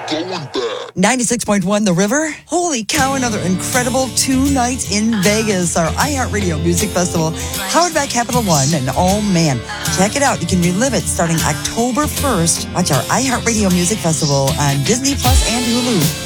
96.1 The River. Holy cow, another incredible 2 nights in Vegas, our iHeartRadio Music Festival, powered by Capital One. And oh man, check it out. You can relive it starting October 1st. Watch our iHeartRadio Music Festival on Disney Plus and Hulu.